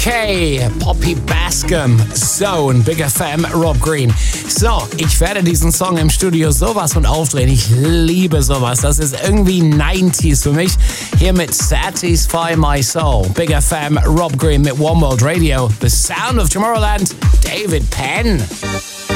Okay, Poppy Bascom, Zone, Big FM, Rob Green. So, ich werde diesen Song im Studio sowas von aufdrehen. Ich liebe sowas. Das ist irgendwie 90s für mich. Hier mit Satisfy My Soul. Big FM, Rob Green mit One World Radio. The Sound of Tomorrowland, David Penn.